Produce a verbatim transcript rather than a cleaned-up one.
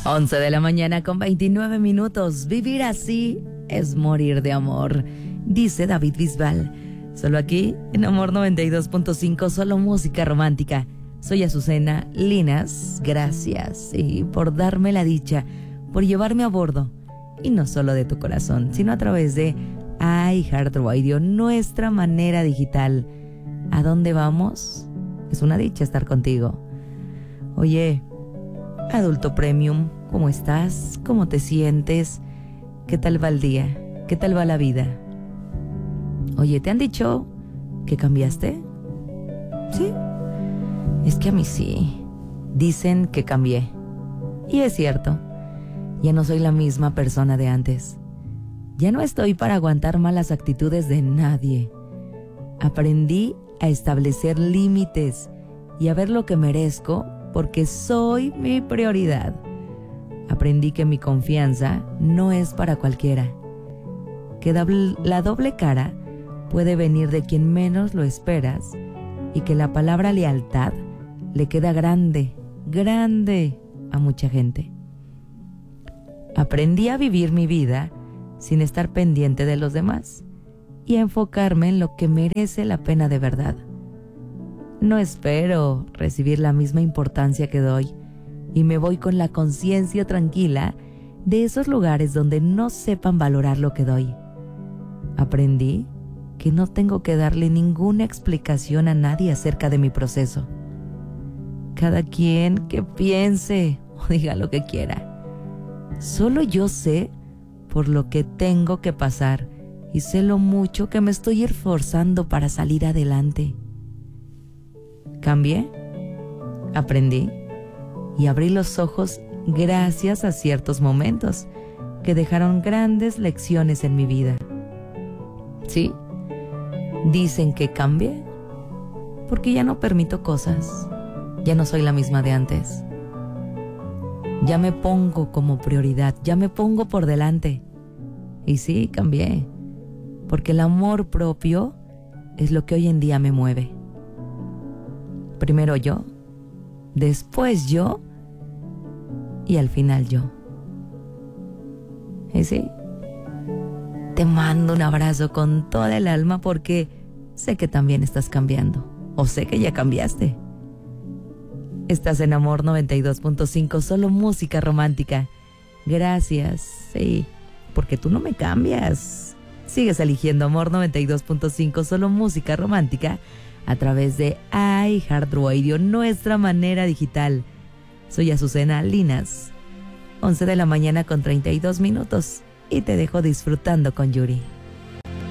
once de la mañana con veintinueve minutos. Vivir así es morir de amor, dice David Bisbal. Solo aquí, en Amor noventa y dos punto cinco, solo música romántica. Soy Azucena Linas. Gracias y por darme la dicha, por llevarme a bordo. Y no solo de tu corazón, sino a través de iHeartRadio, nuestra manera digital. ¿A dónde vamos? Es una dicha estar contigo. Oye, adulto premium, ¿cómo estás? ¿Cómo te sientes? ¿Qué tal va el día? ¿Qué tal va la vida? Oye, ¿te han dicho que cambiaste? ¿Sí? Es que a mí sí. Dicen que cambié. Y es cierto. Ya no soy la misma persona de antes. Ya no estoy para aguantar malas actitudes de nadie. Aprendí a establecer límites y a ver lo que merezco porque soy mi prioridad. Aprendí que mi confianza no es para cualquiera. Que la doble cara puede venir de quien menos lo esperas y que la palabra lealtad le queda grande, grande a mucha gente. Aprendí a vivir mi vida sin estar pendiente de los demás y a enfocarme en lo que merece la pena de verdad. No espero recibir la misma importancia que doy y me voy con la conciencia tranquila de esos lugares donde no sepan valorar lo que doy. Aprendí que no tengo que darle ninguna explicación a nadie acerca de mi proceso. Cada quien que piense o diga lo que quiera. Solo yo sé por lo que tengo que pasar y sé lo mucho que me estoy esforzando para salir adelante. Cambié, aprendí y abrí los ojos gracias a ciertos momentos que dejaron grandes lecciones en mi vida. Sí, dicen que cambié porque ya no permito cosas, ya no soy la misma de antes. Ya me pongo como prioridad, ya me pongo por delante. Y sí, cambié, porque el amor propio es lo que hoy en día me mueve. Primero yo, después yo y al final yo. Y sí, te mando un abrazo con toda el alma porque sé que también estás cambiando, o sé que ya cambiaste. Estás en Amor noventa y dos punto cinco, solo música romántica. Gracias, sí, porque tú no me cambias. Sigues eligiendo Amor noventa y dos punto cinco, solo música romántica, a través de iHeartRadio, nuestra manera digital. Soy Azucena Linas, once de la mañana con treinta y dos minutos, y te dejo disfrutando con Yuri.